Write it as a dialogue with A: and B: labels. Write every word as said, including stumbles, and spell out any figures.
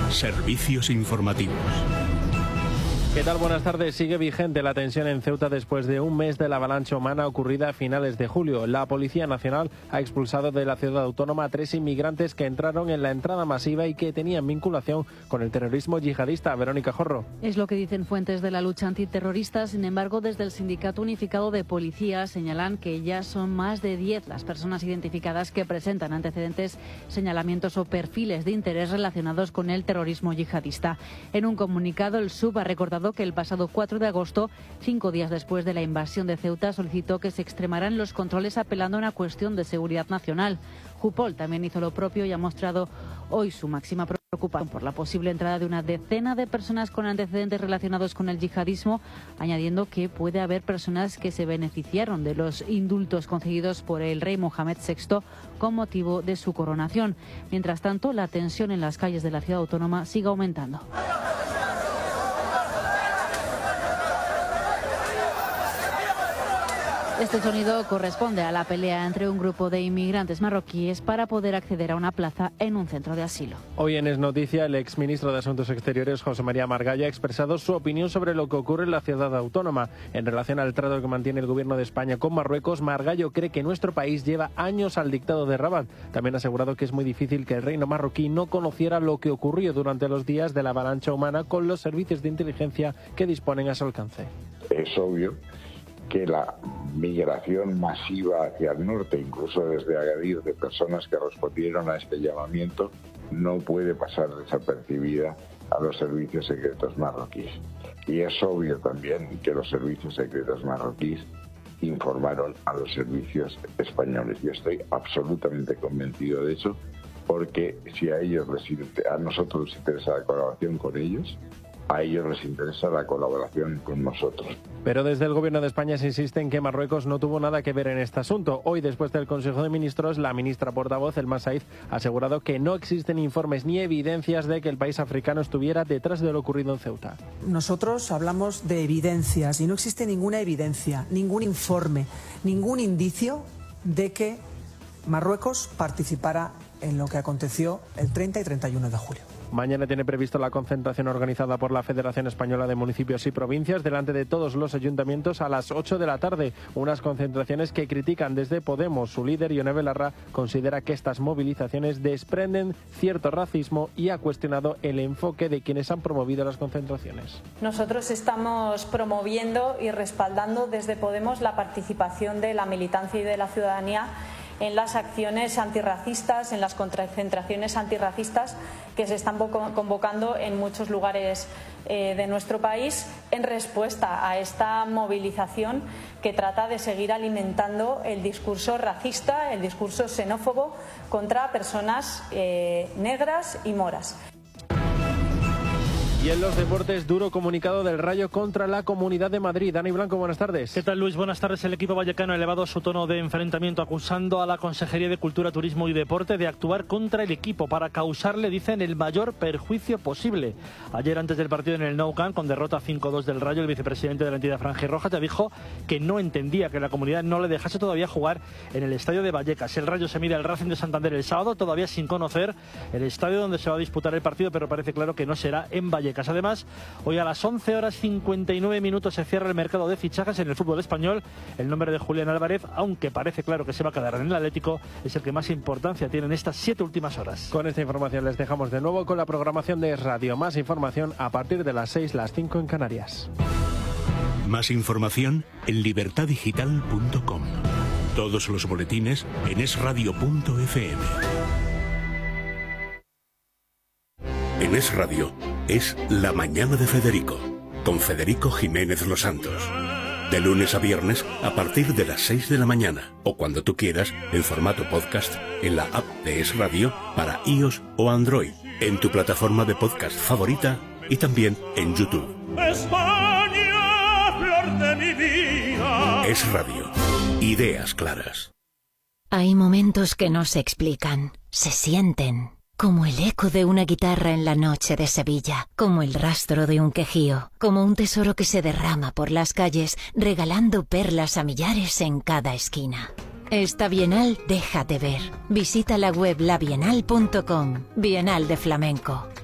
A: Servicios informativos.
B: ¿Qué tal? Buenas tardes. Sigue vigente la tensión en Ceuta después de un mes de la avalancha humana ocurrida a finales de julio. La Policía Nacional ha expulsado de la ciudad autónoma a tres inmigrantes que entraron en la entrada masiva y que tenían vinculación con el terrorismo yihadista. Verónica Jorro.
C: Es lo que dicen fuentes de la lucha antiterrorista. Sin embargo, desde el Sindicato Unificado de Policía señalan que ya son más de diez las personas identificadas que presentan antecedentes, señalamientos o perfiles de interés relacionados con el terrorismo yihadista. En un comunicado, el S U B ha recordado que el pasado cuatro de agosto, cinco días después de la invasión de Ceuta, solicitó que se extremaran los controles apelando a una cuestión de seguridad nacional. Jupol también hizo lo propio y ha mostrado hoy su máxima preocupación por la posible entrada de una decena de personas con antecedentes relacionados con el yihadismo, añadiendo que puede haber personas que se beneficiaron de los indultos concedidos por el rey Mohamed sexto con motivo de su coronación. Mientras tanto, la tensión en las calles de la ciudad autónoma sigue aumentando. Este sonido corresponde a la pelea entre un grupo de inmigrantes marroquíes para poder acceder a una plaza en un centro de asilo.
B: Hoy en Es Noticia, el exministro de Asuntos Exteriores, José María Margallo, ha expresado su opinión sobre lo que ocurre en la ciudad autónoma. En relación al trato que mantiene el gobierno de España con Marruecos, Margallo cree que nuestro país lleva años al dictado de Rabat. También ha asegurado que es muy difícil que el reino marroquí no conociera lo que ocurrió durante los días de la avalancha humana con los servicios de inteligencia que disponen a su alcance.
D: Es obvio que la migración masiva hacia el norte, incluso desde Agadir, de personas que respondieron a este llamamiento, no puede pasar desapercibida a los servicios secretos marroquíes. Y es obvio también que los servicios secretos marroquíes informaron a los servicios españoles. Yo estoy absolutamente convencido de eso, porque si a ellos les, a nosotros les interesa la colaboración con ellos, a ellos les interesa la colaboración con nosotros.
B: Pero desde el Gobierno de España se insiste en que Marruecos no tuvo nada que ver en este asunto. Hoy, después del Consejo de Ministros, la ministra portavoz, Elma Said, ha asegurado que no existen informes ni evidencias de que el país africano estuviera detrás de lo ocurrido en Ceuta.
E: Nosotros hablamos de evidencias y no existe ninguna evidencia, ningún informe, ningún indicio de que Marruecos participara en lo que aconteció el treinta y treinta y uno de julio.
B: Mañana tiene previsto la concentración organizada por la Federación Española de Municipios y Provincias delante de todos los ayuntamientos a las ocho de la tarde. Unas concentraciones que critican desde Podemos. Su líder, Ione Belarra, considera que estas movilizaciones desprenden cierto racismo y ha cuestionado el enfoque de quienes han promovido las concentraciones.
F: Nosotros estamos promoviendo y respaldando desde Podemos la participación de la militancia y de la ciudadanía en las acciones antirracistas, en las concentraciones antirracistas que se están convocando en muchos lugares eh, de nuestro país en respuesta a esta movilización que trata de seguir alimentando el discurso racista, el discurso xenófobo contra personas eh, negras y moras.
B: Y en los deportes, duro comunicado del Rayo contra la Comunidad de Madrid. Dani Blanco, buenas tardes.
G: ¿Qué tal, Luis? Buenas tardes. El equipo vallecano ha elevado su tono de enfrentamiento acusando a la Consejería de Cultura, Turismo y Deporte de actuar contra el equipo para causarle, dicen, el mayor perjuicio posible. Ayer, antes del partido en el Nou Camp, con derrota cinco dos del Rayo, el vicepresidente de la entidad franjirroja ya dijo que no entendía que la comunidad no le dejase todavía jugar en el estadio de Vallecas. El Rayo se mide al Racing de Santander el sábado, todavía sin conocer el estadio donde se va a disputar el partido, pero parece claro que no será en Vallecas. Además, hoy a las once horas cincuenta y nueve minutos se cierra el mercado de fichajes en el fútbol español. El nombre de Julián Álvarez, aunque parece claro que se va a quedar en el Atlético, es el que más importancia tiene en estas siete últimas horas.
B: Con esta información les dejamos de nuevo con la programación de Es Radio. Más información a partir de las seis, las cinco en Canarias.
A: Más información en libertad digital punto com. Todos los boletines en es radio punto efe eme. En Es Radio es La Mañana de Federico, con Federico Jiménez Los Santos. De lunes a viernes a partir de las seis de la mañana o cuando tú quieras en formato podcast en la app de Es Radio para iOS o Android, en tu plataforma de podcast favorita y también en YouTube. España, flor de mi vida. Es Radio. Ideas claras.
H: Hay momentos que no se explican, se sienten. Como el eco de una guitarra en la noche de Sevilla, como el rastro de un quejío, como un tesoro que se derrama por las calles, regalando perlas a millares en cada esquina. Esta Bienal déjate ver. Visita la web la bienal punto com. Bienal de Flamenco.